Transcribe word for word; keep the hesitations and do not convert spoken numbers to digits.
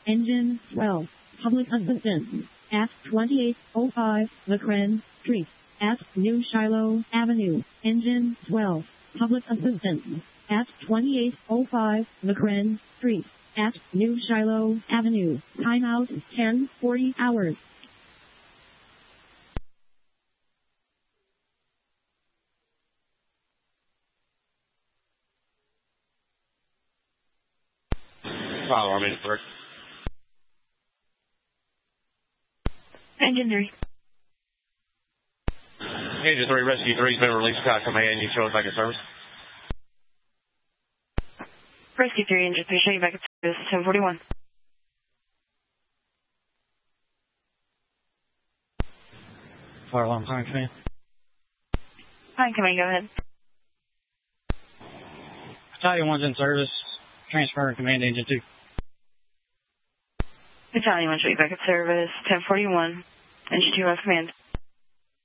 Engine twelve. Public assistance. At twenty-eight oh five McCran Street. At New Shiloh Avenue. Engine twelve. Public assistance. At twenty-eight oh five McCran Street. At New Shiloh Avenue. Timeout ten forty hours. Fire alarm is correct. Engine three. Engine three, Rescue three's been released to command. You show us back in service. Rescue three, Engine three, show you back at service, ten forty-one. Fire alarm, Pine Command. Pine Command, go ahead. Battalion one's in service. Transfer and command engine two. Battalion one, show you back at service, ten forty-one. Engine two, off command.